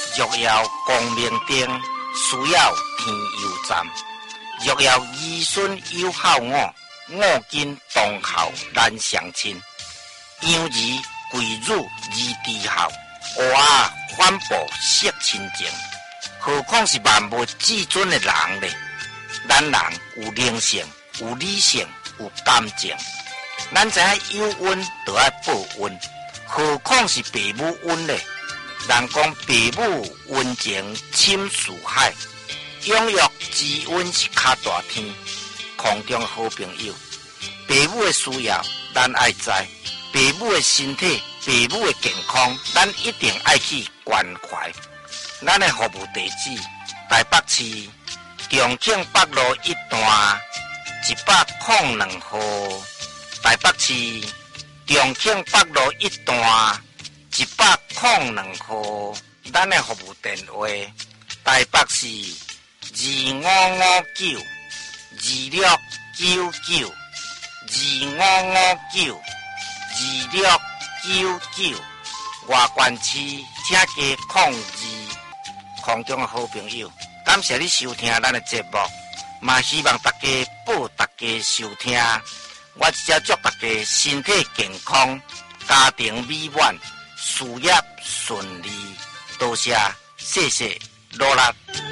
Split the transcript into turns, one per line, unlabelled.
若要光明灯，需要天佑站。若要儿孙有孝我，我今当孝难相亲。养儿贵辱而低孝，娃反哺惜亲情。何况是万物至尊的人呢？咱人有灵性，有理性，有感情。咱知影有恩就要报恩，何况是父母恩呢？人讲父母恩情深似海，养育之恩是较大天。空中好朋友，父母的需要咱爱知，父母的身体、父母的健康，咱一定爱去关怀。咱的服务地址：台北市重庆北路1段102号。台北市重庆北路1段102号。咱的服务电话：台北市2559 2699 2559 2699。外县市请加02。空中的好朋友，感谢你收听咱的节目，嘛希望大家报大家收听。我只祝大家身体健康，家庭美满，事业顺利。多谢，谢谢，努力。